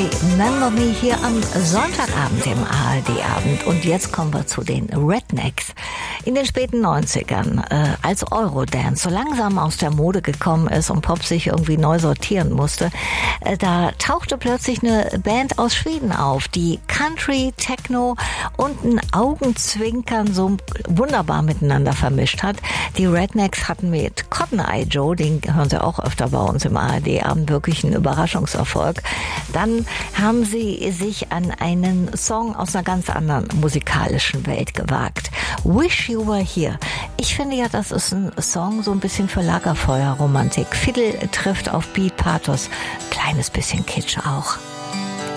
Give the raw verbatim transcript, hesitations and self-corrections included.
Remember Me hier am Sonntagabend im A R D-Abend. Und jetzt kommen wir zu den Rednecks. In den späten neunzigern, äh, als Eurodance so langsam aus der Mode gekommen ist und Pop sich irgendwie neu sortieren musste, äh, da tauchte plötzlich eine Band aus Schweden auf, die Country, Techno und ein Augenzwinkern so wunderbar miteinander vermischt hat. Die Rednecks hatten mit Cotton Eye Joe, den hören Sie auch öfter bei uns im A R D-Abend, wirklich einen Überraschungserfolg. Dann haben sie sich an einen Song aus einer ganz anderen musikalischen Welt gewagt. Wish You Were Here. Ich finde ja, das ist ein Song so ein bisschen für Lagerfeuerromantik. Fiddle trifft auf Beat, Pathos, kleines bisschen Kitsch auch.